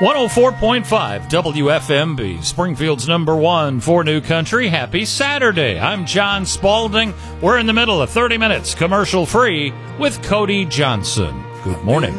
104.5 WFMB, Springfield's #1 for New Country. Happy Saturday. I'm John Spalding. We're in the middle of 30 minutes commercial free with Cody Johnson. Good morning.